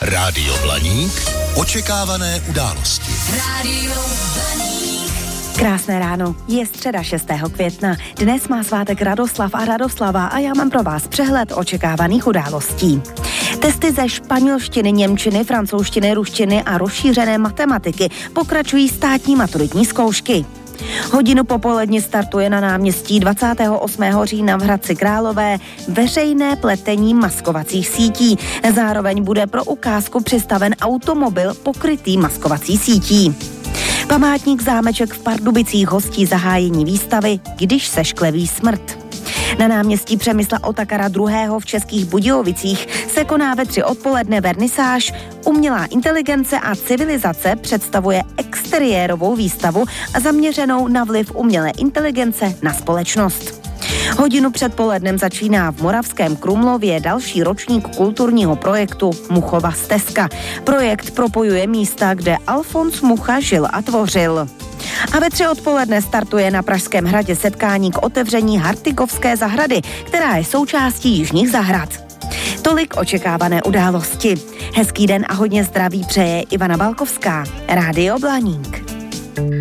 Rádio Blaník. Očekávané události. Rádio Blaník. Krásné ráno, je středa 6. května. Dnes má svátek Radoslav a Radoslava a já mám pro vás přehled očekávaných událostí. Testy ze španělštiny, němčiny, francouzštiny, ruštiny a rozšířené matematiky pokračují státní maturitní zkoušky. Hodinu popolední startuje na náměstí 28. října v Hradci Králové veřejné pletení maskovacích sítí. Zároveň bude pro ukázku přistaven automobil pokrytý maskovací sítí. Památník zámeček v Pardubicích hostí zahájení výstavy Když se škleví smrt. Na náměstí Přemysla Otakara II. V Českých Budějovicích se koná ve 3 odpoledne vernisáž. Umělá inteligence a civilizace představuje exteriérovou výstavu zaměřenou na vliv umělé inteligence na společnost. Hodinu před polednem začíná v Moravském Krumlově další ročník kulturního projektu Muchova stezka. Projekt propojuje místa, kde Alfons Mucha žil a tvořil. A ve 3 odpoledne startuje na Pražském hradě setkání k otevření Hartigovské zahrady, která je součástí Jižních zahrad. Tolik očekávané události. Hezký den a hodně zdraví přeje Ivana Balkovská. Rádio Blaník.